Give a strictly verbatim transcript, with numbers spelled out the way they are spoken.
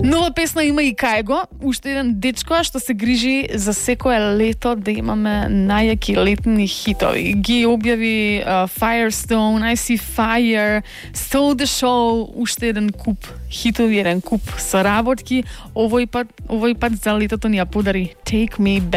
Nova pesma ima i Kajgo, уште еден дечко што се грижи за секое лето да имаме најаки летни хитови. Ги објави uh, Firestone, I See Fire, Stole the Show, уште еден куп хитови, еден куп соработки. Овој пат, овој пат за летото ни ја подари Take Me Back.